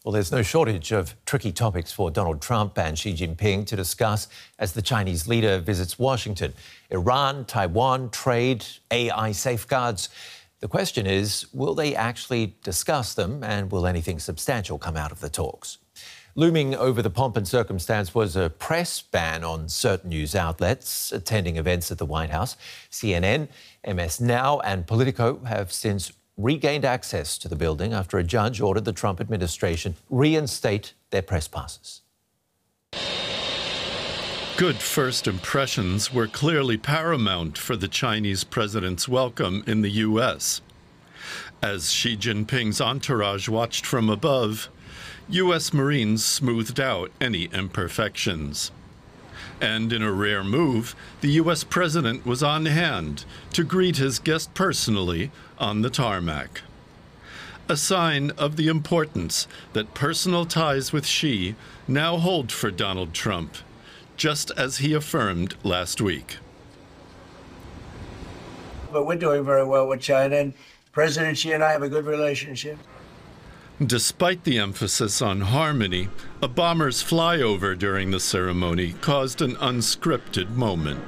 Well, there's no shortage of tricky topics for Donald Trump and Xi Jinping to discuss as the Chinese leader visits Washington. Iran, Taiwan, trade, AI safeguards. The question is, will they actually discuss them, and will anything substantial come out of the talks? Looming over the pomp and circumstance was a press ban on certain news outlets attending events at the White House. CNN, MS Now and Politico have since regained access to the building after a judge ordered the Trump administration reinstate their press passes. Good first impressions were clearly paramount for the Chinese president's welcome in the U.S. As Xi Jinping's entourage watched from above, U.S. Marines smoothed out any imperfections. And in a rare move, the U.S. president was on hand to greet his guest personally on the tarmac. A sign of the importance that personal ties with Xi now hold for Donald Trump, just as he affirmed last week. But we're doing very well with China, and President Xi and I have a good relationship. Despite the emphasis on harmony, a bomber's flyover during the ceremony caused an unscripted moment.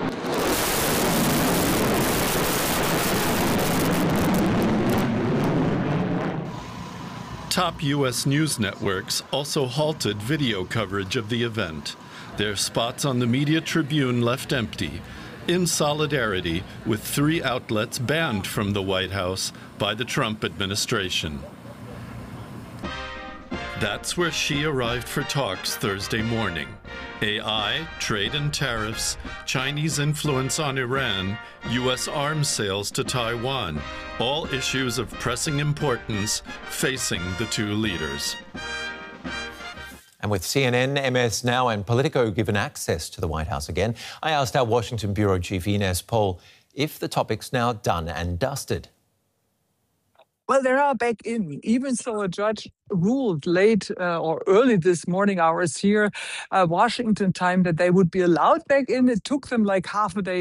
Top U.S. news networks also halted video coverage of the event. Their spots on the media tribune left empty, in solidarity with 3 outlets banned from the White House by the Trump administration. That's where Xi arrived for talks Thursday morning. AI, trade and tariffs, Chinese influence on Iran, U.S. arms sales to Taiwan, all issues of pressing importance facing the two leaders. And with CNN, MS Now and Politico given access to the White House again, I asked our Washington bureau chief Ines Paul if the topic's now done and dusted. Well, they are back in. Even so, a judge ruled late or early this morning hours here, Washington time, that they would be allowed back in. It took them like half a day